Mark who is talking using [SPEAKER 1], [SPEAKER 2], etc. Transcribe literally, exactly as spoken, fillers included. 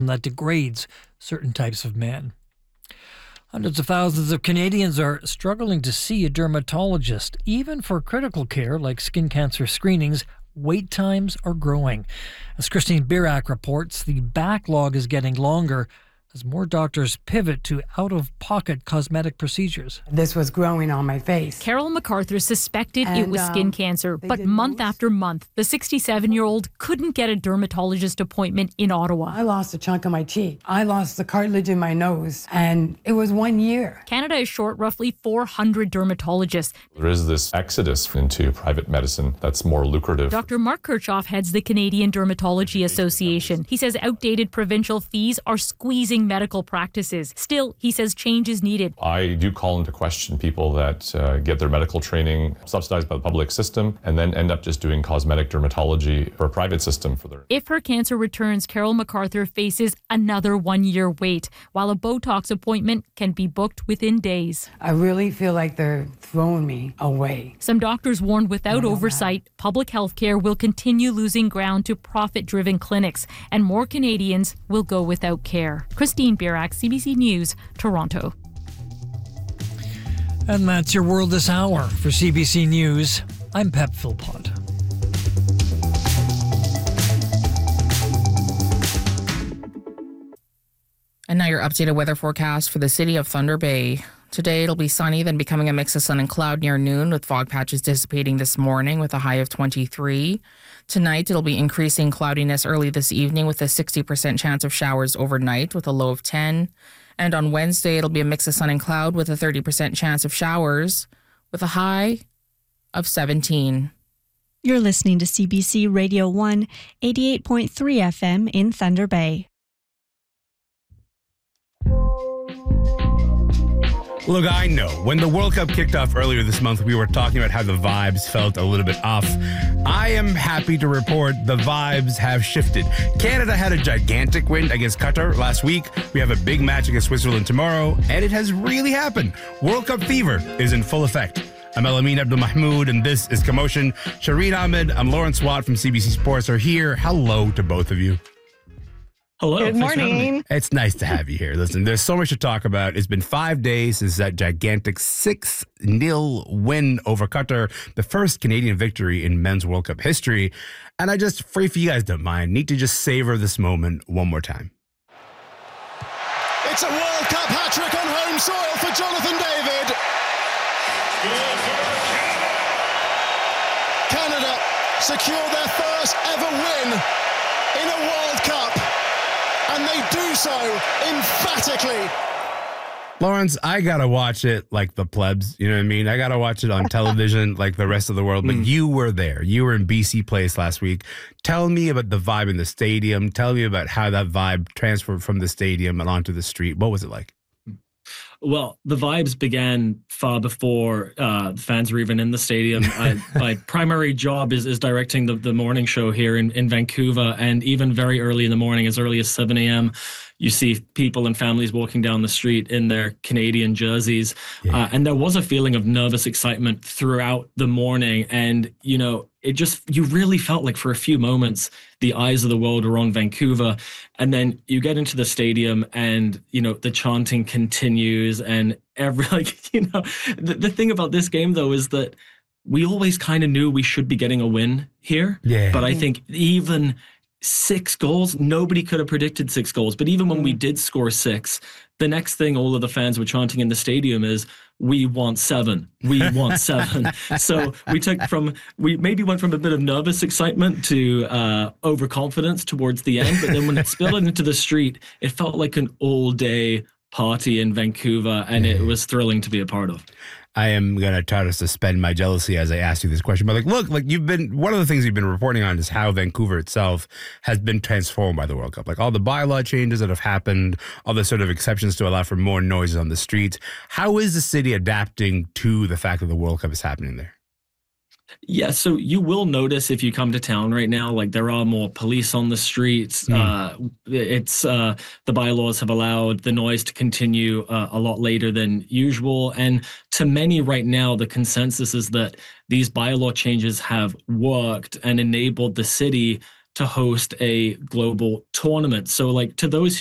[SPEAKER 1] that degrades certain types of men. Hundreds of thousands of Canadians are struggling to see a dermatologist. Even for critical care like skin cancer screenings, wait times are growing. As Christine Birak reports, the backlog is getting longer as more doctors pivot to out-of-pocket cosmetic procedures.
[SPEAKER 2] This was growing on my face.
[SPEAKER 3] Carol MacArthur suspected
[SPEAKER 2] And,
[SPEAKER 3] it was skin
[SPEAKER 2] um,
[SPEAKER 3] cancer,
[SPEAKER 2] they
[SPEAKER 3] but
[SPEAKER 2] did
[SPEAKER 3] month
[SPEAKER 2] moves.
[SPEAKER 3] after month, the sixty-seven-year-old couldn't get a dermatologist appointment in Ottawa.
[SPEAKER 2] I lost a chunk of my cheek. I lost the cartilage in my nose, and it was one year.
[SPEAKER 3] Canada is short roughly four hundred dermatologists.
[SPEAKER 4] There is this exodus into private medicine that's more lucrative.
[SPEAKER 3] Doctor Mark Kirchhoff heads the Canadian Dermatology Association. He says outdated provincial fees are squeezing medical practices. Still, he says change is needed.
[SPEAKER 4] I do call into question people that uh, get their medical training subsidized by the public system and then end up just doing cosmetic dermatology for a private system for their...
[SPEAKER 3] If her cancer returns, Carol MacArthur faces another one-year wait, while a Botox appointment can be booked within days.
[SPEAKER 2] I really feel like they're throwing me away.
[SPEAKER 3] Some doctors warned without oversight, public health care will continue losing ground to profit-driven clinics, and more Canadians will go without care. Christine Birak, C B C News, Toronto.
[SPEAKER 1] And that's your world this hour. For C B C News, I'm Pep Philpott.
[SPEAKER 5] And now your updated weather forecast for the city of Thunder Bay. Today it'll be sunny, then becoming a mix of sun and cloud near noon, with fog patches dissipating this morning with a high of twenty-three. Tonight it'll be increasing cloudiness early this evening with a sixty percent chance of showers overnight with a low of ten. And on Wednesday it'll be a mix of sun and cloud with a thirty percent chance of showers with a high of seventeen.
[SPEAKER 6] You're listening to C B C Radio one, eighty-eight point three F M in Thunder Bay.
[SPEAKER 7] Look, I know. When the World Cup kicked off earlier this month, we were talking about how the vibes felt a little bit off. I am happy to report the vibes have shifted. Canada had a gigantic win against Qatar last week. We have a big match against Switzerland tomorrow, and it has really happened. World Cup fever is in full effect. I'm Elamin Abdul Mahmoud, and this is Commotion. Shireen Ahmed, I'm Lawrence Watt from C B C Sports are here. Hello to both of you.
[SPEAKER 8] Hello.
[SPEAKER 9] Good morning.
[SPEAKER 7] It's nice to have you here. Listen, there's so much to talk about. It's been five days since that gigantic six nil win over Qatar, the first Canadian victory in men's World Cup history. And I just, for if you guys don't mind, need to just savor this moment one more time.
[SPEAKER 10] It's a World Cup hat-trick on home soil for Jonathan David. Canada secure their first ever win in a World Cup. And they do so emphatically.
[SPEAKER 7] Lawrence, I gotta watch it like the plebs. You know what I mean? I gotta watch it on television like the rest of the world. But mm. you were there. You were in B C Place last week. Tell me about the vibe in the stadium. Tell me about how that vibe transferred from the stadium and onto the street. What was it like?
[SPEAKER 8] Well, the vibes began far before uh, the fans were even in the stadium. I, my primary job is, is directing the, the morning show here in, in Vancouver. And even very early in the morning, as early as seven a.m., you see people and families walking down the street in their Canadian jerseys. Yeah. Uh, and there was a feeling of nervous excitement throughout the morning. And, you know, it just, you really felt like for a few moments, the eyes of the world were on Vancouver. And then you get into the stadium and, you know, the chanting continues and every, like, you know, the, the thing about this game, though, is that we always kind of knew we should be getting a win here. Yeah. But I think even six goals, nobody could have predicted six goals. But even when we did score six, the next thing all of the fans were chanting in the stadium is, we want seven. We want seven. So we took from, we maybe went from a bit of nervous excitement to uh, overconfidence towards the end. But then when it spilled into the street, it felt like an all day party in Vancouver, and it was thrilling to be a part of.
[SPEAKER 7] I am going to try to suspend my jealousy as I ask you this question. But like, look, like you've been, one of the things you've been reporting on is how Vancouver itself has been transformed by the World Cup. Like all the bylaw changes that have happened, all the sort of exceptions to allow for more noises on the streets. How is the city adapting to the fact that the World Cup is happening there?
[SPEAKER 8] Yeah, so you will notice if you come to town right now, like there are more police on the streets. Mm. Uh, it's uh, the bylaws have allowed the noise to continue uh, a lot later than usual. And to many right now, the consensus is that these bylaw changes have worked and enabled the city to host a global tournament. So like to those